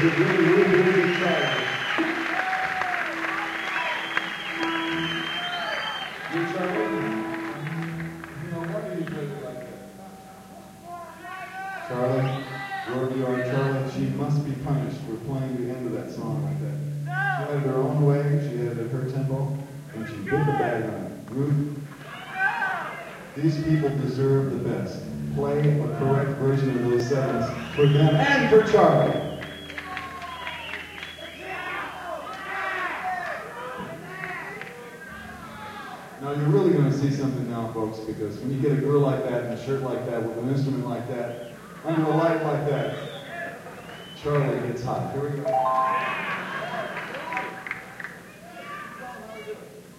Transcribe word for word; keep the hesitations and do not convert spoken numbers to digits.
it really, really, really exciting. You Charlie? You know, why do you play it like that? Charlie, wherever you are, Charlie, she must be punished for playing the end of that song like that. She had it her own way, she had it at her tempo, and she put the bag on it. Ruth, these people deserve the best. Play a correct version of those sevens for them and for Charlie. Now you're really going to see something now, folks, because when you get a girl like that in a shirt like that with an instrument like that, under a light like that, Charlie gets hot. Here we go.